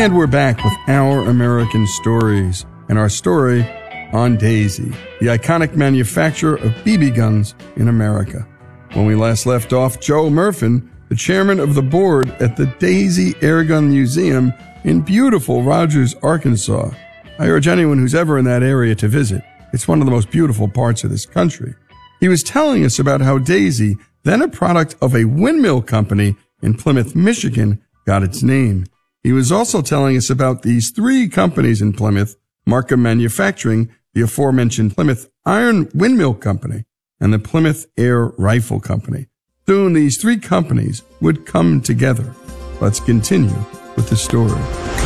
And we're back with Our American Stories and our story on Daisy, the iconic manufacturer of BB guns in America. When we last left off, Joe Murfin, the chairman of the board at the Daisy Airgun Museum in beautiful Rogers, Arkansas. I urge anyone who's ever in that area to visit. It's one of the most beautiful parts of this country. He was telling us about how Daisy, then a product of a windmill company in Plymouth, Michigan, got its name. He was also telling us about these three companies in Plymouth: Markham Manufacturing, the aforementioned Plymouth Iron Windmill Company, and the Plymouth Air Rifle Company. Soon these three companies would come together. Let's continue with the story.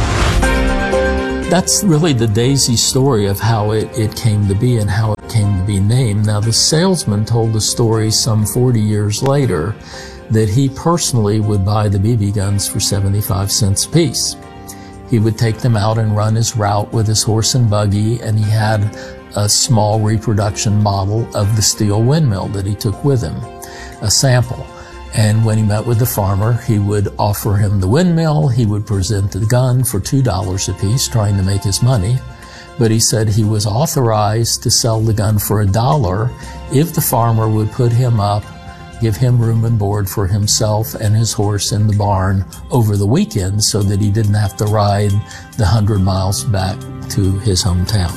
That's really the Daisy story of how it came to be and how it came to be named. Now, the salesman told the story some 40 years later that he personally would buy the BB guns for 75 cents a piece. He would take them out and run his route with his horse and buggy, and he had a small reproduction model of the steel windmill that he took with him, a sample. And when he met with the farmer, he would offer him the windmill. He would present the gun for $2 a piece, trying to make his money. But he said he was authorized to sell the gun for $1 if the farmer would put him up, give him room and board for himself and his horse in the barn over the weekend so that he didn't have to ride the 100 miles back to his hometown.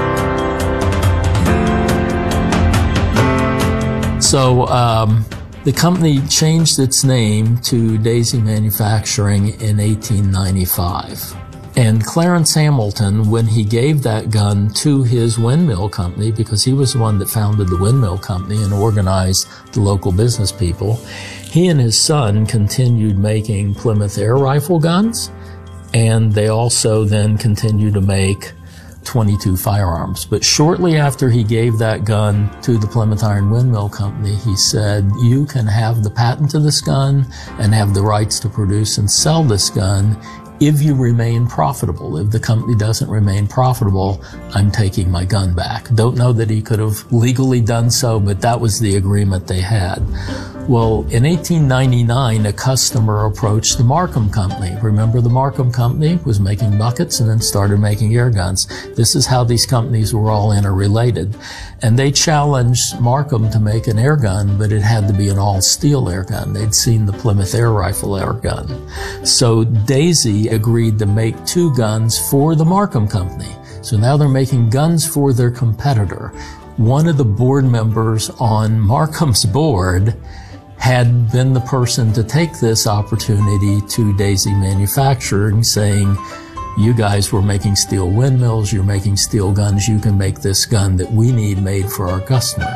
So the company changed its name to Daisy Manufacturing in 1895. And Clarence Hamilton, when he gave that gun to his windmill company, because he was the one that founded the windmill company and organized the local business people, he and his son continued making Plymouth air rifle guns, and they also then continued to make .22 firearms. But shortly after he gave that gun to the Plymouth Iron Windmill Company, he said, "You can have the patent to this gun and have the rights to produce and sell this gun if you remain profitable. If the company doesn't remain profitable, I'm taking my gun back." Don't know that he could have legally done so, but that was the agreement they had. Well, in 1899, a customer approached the Markham Company. Remember, the Markham Company was making buckets and then started making air guns. This is how these companies were all interrelated. And they challenged Markham to make an air gun, but it had to be an all-steel air gun. They'd seen the Plymouth air rifle air gun. So Daisy agreed to make two guns for the Markham Company. So now they're making guns for their competitor. One of the board members on Markham's board had been the person to take this opportunity to Daisy Manufacturing, saying, "You guys were making steel windmills, you're making steel guns, you can make this gun that we need made for our customer."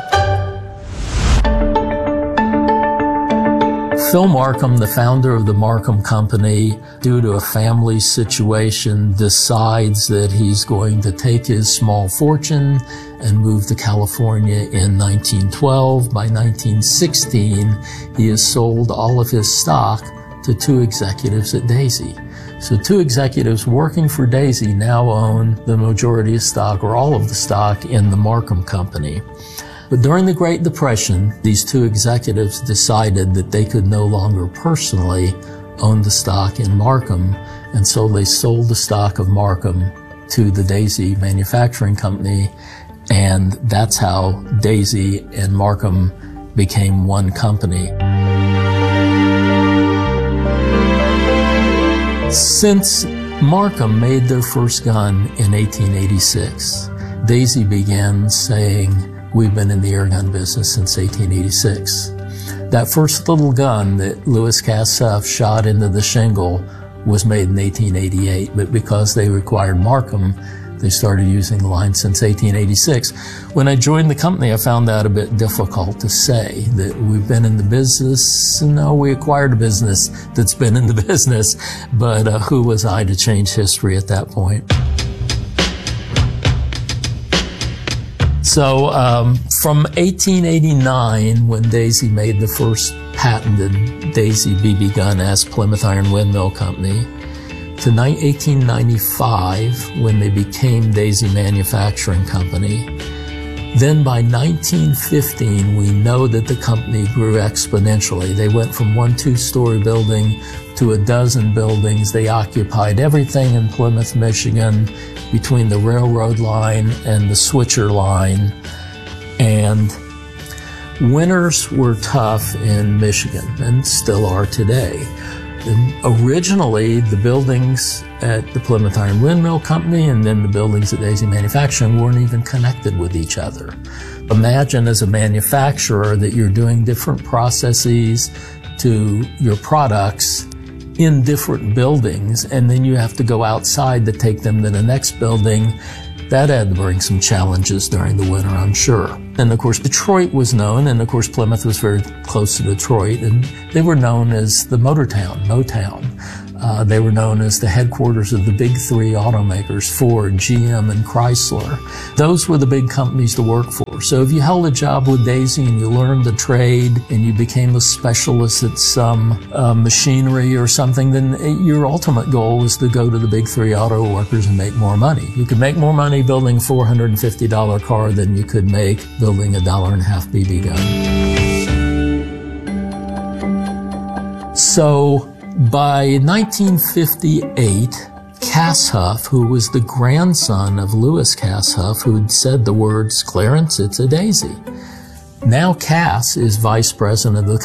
Phil Markham, the founder of the Markham Company, due to a family situation, decides that he's going to take his small fortune and move to California in 1912. By 1916, he has sold all of his stock to two executives at Daisy. So two executives working for Daisy now own the majority of stock, or all of the stock, in the Markham Company. But during the Great Depression, these two executives decided that they could no longer personally own the stock in Markham, and so they sold the stock of Markham to the Daisy Manufacturing Company, and that's how Daisy and Markham became one company. Since Markham made their first gun in 1886, Daisy began saying, "We've been in the air gun business since 1886. That first little gun that Louis Casseff shot into the shingle was made in 1888, but because they required Markham, they started using the line since 1886. When I joined the company, I found that a bit difficult to say that we've been in the business. No, we acquired a business that's been in the business, but who was I to change history at that point? So from 1889, when Daisy made the first patented Daisy BB gun as Plymouth Iron Windmill Company, to 1895, when they became Daisy Manufacturing Company. Then by 1915, we know that the company grew exponentially. They went from one two-story building to a dozen buildings. They occupied everything in Plymouth, Michigan, between the railroad line and the switcher line. And winters were tough in Michigan, and still are today. Originally, the buildings at the Plymouth Iron Windmill Company and then the buildings at Daisy Manufacturing weren't even connected with each other. Imagine as a manufacturer that you're doing different processes to your products in different buildings, and then you have to go outside to take them to the next building. That had to bring some challenges during the winter, I'm sure. And of course, Detroit was known, and of course, Plymouth was very close to Detroit, and they were known as the Motor Town, Motown. They were known as the headquarters of the big three automakers, Ford, GM, and Chrysler. Those were the big companies to work for. So if you held a job with Daisy and you learned the trade and you became a specialist at some machinery or something, then your ultimate goal was to go to the big three auto workers and make more money. You could make more money building a $450 car than you could make building a $1.50 BB gun. So by 1958, Cass Huff, who was the grandson of Louis Cass Huff, who'd said the words, "Clarence, it's a Daisy." Now Cass is vice president of the